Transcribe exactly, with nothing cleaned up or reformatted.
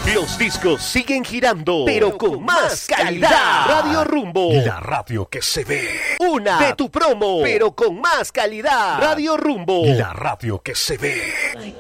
Los discos siguen girando, pero con más calidad. Radio Rumbo, la radio que se ve. Una de tu promo, pero con más calidad. Radio Rumbo, la radio que se ve.